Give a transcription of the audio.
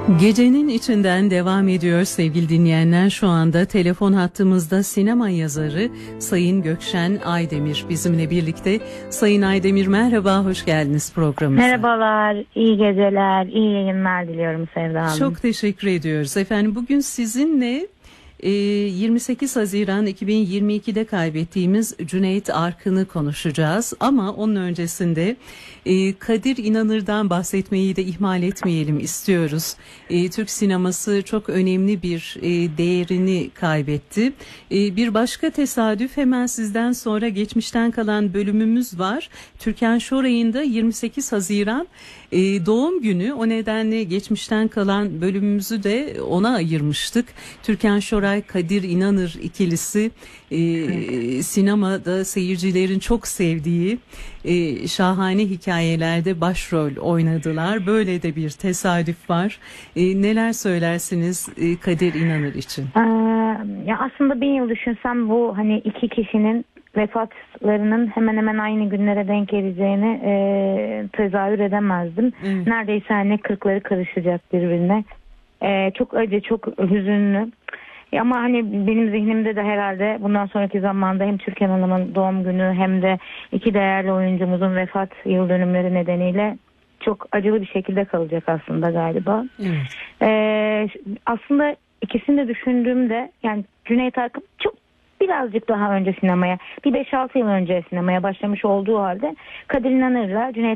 Gecenin içinden devam ediyor sevgili dinleyenler. Şu anda telefon hattımızda sinema yazarı Sayın Gökşen Aydemir bizimle birlikte. Sayın Aydemir, merhaba, hoş geldiniz programımıza. Merhabalar, iyi geceler, iyi yayınlar diliyorum Sevda Hanım. Çok teşekkür ediyoruz efendim. Bugün sizinle 28 Haziran 2022'de kaybettiğimiz Cüneyt Arkın'ı konuşacağız. Ama onun öncesinde Kadir İnanır'dan bahsetmeyi de ihmal etmeyelim istiyoruz. Türk sineması çok önemli bir değerini kaybetti. Bir başka tesadüf, hemen sizden sonra geçmişten kalan bölümümüz var. Türkan Şoray'ın da 28 Haziran doğum günü. O nedenle geçmişten kalan bölümümüzü de ona ayırmıştık. Türkan Şoray, Kadir İnanır ikilisi sinemada seyircilerin çok sevdiği şahane hikayelerde başrol oynadılar. Böyle de bir tesadüf var. Neler söylersiniz Kadir İnanır için? Ya aslında 1000 yıl düşünsem bu hani iki kişinin vefatlarının hemen hemen aynı günlere denk geleceğini tezahür edemezdim. Evet. Neredeyse hani 40'ları karışacak birbirine. Çok acı, çok hüzünlü. Ama hani benim zihnimde de herhalde bundan sonraki zamanda hem Türkan Hanım'ın doğum günü hem de iki değerli oyuncumuzun vefat yıl dönümleri nedeniyle çok acılı bir şekilde kalacak aslında galiba. Evet. Aslında ikisini de düşündüğümde yani Cüneyt Arkın çok birazcık daha önce sinemaya, bir 5-6 yıl önce sinemaya başlamış olduğu halde Kadir İnanır'la Cüneyt